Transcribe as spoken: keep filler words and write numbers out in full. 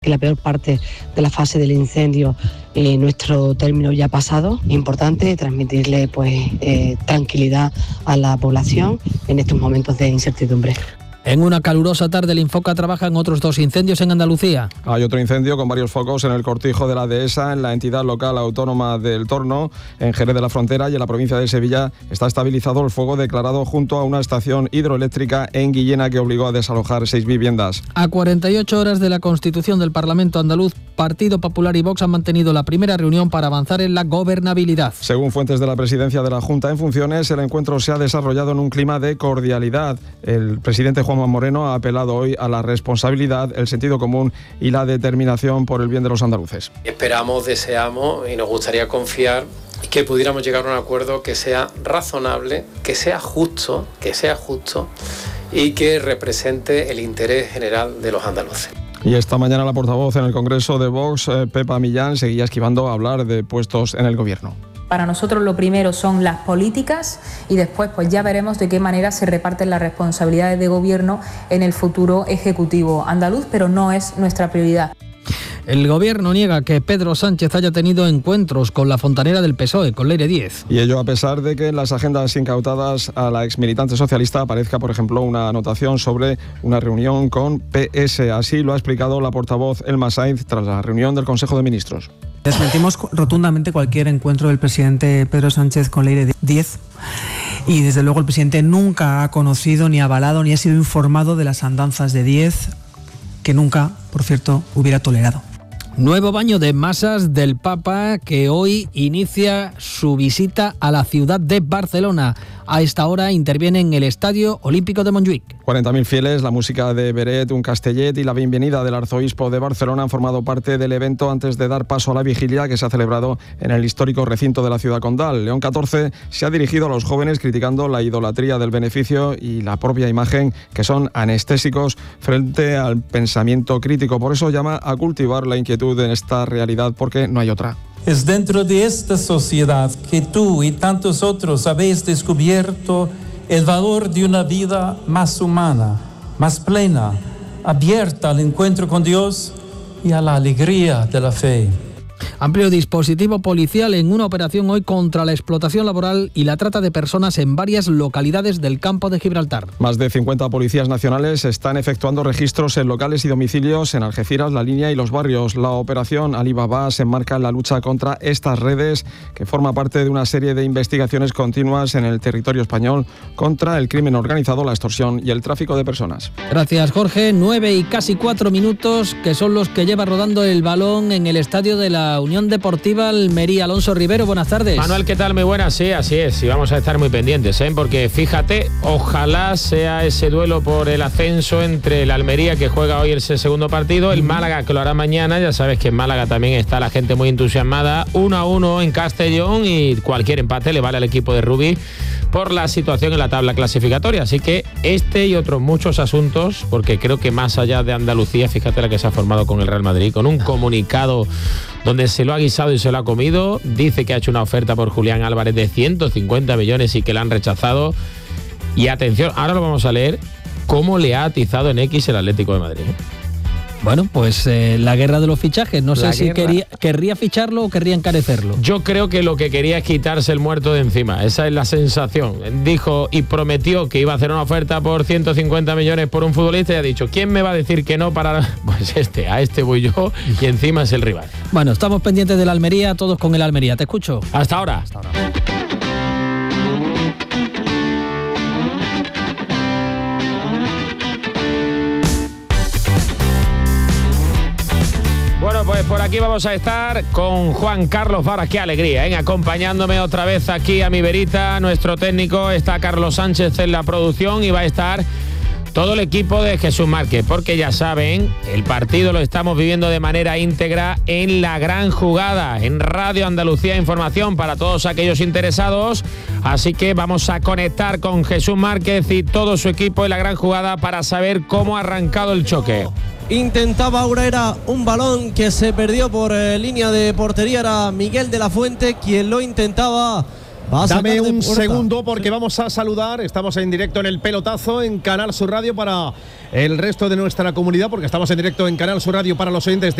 que la peor parte de la fase del incendio, eh, nuestro término ya pasado. Importante transmitirle pues eh, tranquilidad a la población en estos momentos de incertidumbre. En una calurosa tarde, el Infoca trabaja en otros dos incendios en Andalucía. Hay otro incendio con varios focos en el cortijo de la dehesa, en la entidad local autónoma del Torno, en Jerez de la Frontera, y en la provincia de Sevilla está estabilizado el fuego declarado junto a una estación hidroeléctrica en Guillena que obligó a desalojar seis viviendas. A cuarenta y ocho horas de la constitución del Parlamento andaluz, Partido Popular y Vox han mantenido la primera reunión para avanzar en la gobernabilidad. Según fuentes de la presidencia de la Junta en funciones, el encuentro se ha desarrollado en un clima de cordialidad. El presidente Juanma Moreno ha apelado hoy a la responsabilidad, el sentido común y la determinación por el bien de los andaluces. Esperamos, deseamos y nos gustaría confiar que pudiéramos llegar a un acuerdo que sea razonable, que sea justo, que sea justo y que represente el interés general de los andaluces. Y esta mañana la portavoz en el Congreso de Vox, eh, Pepa Millán, seguía esquivando a hablar de puestos en el gobierno. Para nosotros lo primero son las políticas y después pues ya veremos de qué manera se reparten las responsabilidades de gobierno en el futuro ejecutivo andaluz, pero no es nuestra prioridad. El gobierno niega que Pedro Sánchez haya tenido encuentros con la fontanera del P S O E, con Leire Díez. Y ello a pesar de que en las agendas incautadas a la exmilitante socialista aparezca, por ejemplo, una anotación sobre una reunión con P S. Así lo ha explicado la portavoz Elma Sainz tras la reunión del Consejo de Ministros. Desmentimos rotundamente cualquier encuentro del presidente Pedro Sánchez con Leire Díez. Y desde luego el presidente nunca ha conocido, ni avalado, ni ha sido informado de las andanzas de Díez, que nunca, por cierto, hubiera tolerado. Nuevo baño de masas del Papa, que hoy inicia su visita a la ciudad de Barcelona. A esta hora interviene en el Estadio Olímpico de Montjuïc. cuarenta mil fieles, la música de Beret, un Castellet y la bienvenida del arzobispo de Barcelona han formado parte del evento antes de dar paso a la vigilia que se ha celebrado en el histórico recinto de la ciudad condal. León catorce se ha dirigido a los jóvenes criticando la idolatría del beneficio y la propia imagen, que son anestésicos frente al pensamiento crítico. Por eso llama a cultivar la inquietud en esta realidad, porque no hay otra. Es dentro de esta sociedad que tú y tantos otros habéis descubierto el valor de una vida más humana, más plena, abierta al encuentro con Dios y a la alegría de la fe. Amplio dispositivo policial en una operación hoy contra la explotación laboral y la trata de personas en varias localidades del campo de Gibraltar. Más de cincuenta policías nacionales están efectuando registros en locales y domicilios en Algeciras, La Línea y los barrios. La operación Alibaba se enmarca en la lucha contra estas redes, que forma parte de una serie de investigaciones continuas en el territorio español contra el crimen organizado, la extorsión y el tráfico de personas. Gracias, Jorge. Nueve y casi cuatro minutos, que son los que lleva rodando el balón en el estadio de la Unión Deportiva Almería. Alonso Rivero, buenas tardes. Manuel, ¿qué tal? Muy buenas, sí, así es, y vamos a estar muy pendientes, ¿eh? Porque fíjate, ojalá sea ese duelo por el ascenso entre el Almería, que juega hoy ese segundo partido, el Málaga, que lo hará mañana. Ya sabes que en Málaga también está la gente muy entusiasmada, uno a uno en Castellón, y cualquier empate le vale al equipo de Rubí por la situación en la tabla clasificatoria. Así que este y otros muchos asuntos, porque creo que más allá de Andalucía, fíjate la que se ha formado con el Real Madrid, con un comunicado donde se lo ha guisado y se lo ha comido. Dice que ha hecho una oferta por Julián Álvarez de ciento cincuenta millones y que la han rechazado. Y atención, ahora lo vamos a leer, cómo le ha atizado en X el Atlético de Madrid. Bueno, pues eh, la guerra de los fichajes. No La sé si guerra. quería, querría ficharlo o querría encarecerlo. Yo creo que lo que quería es quitarse el muerto de encima. Esa es la sensación. Dijo y prometió que iba a hacer una oferta por ciento cincuenta millones por un futbolista y ha dicho, ¿quién me va a decir que no para...? Pues este, a este voy yo y encima es el rival. Bueno, estamos pendientes de la Almería, todos con el Almería. Te escucho. Hasta ahora. Hasta ahora. Bueno, pues por aquí vamos a estar con Juan Carlos Varas. Qué alegría, ¿eh? Acompañándome otra vez aquí a mi verita, nuestro técnico, está Carlos Sánchez en la producción y va a estar todo el equipo de Jesús Márquez, porque ya saben, el partido lo estamos viviendo de manera íntegra en La Gran Jugada, en Radio Andalucía Información para todos aquellos interesados. Así que vamos a conectar con Jesús Márquez y todo su equipo en La Gran Jugada para saber cómo ha arrancado el choque. Intentaba ahora, era un balón que se perdió por eh, línea de portería, era Miguel de la Fuente quien lo intentaba Dame un segundo porque vamos a saludar. Estamos en directo en el pelotazo en Canal Sur Radio para el resto de nuestra comunidad, porque estamos en directo en Canal Sur Radio para los oyentes de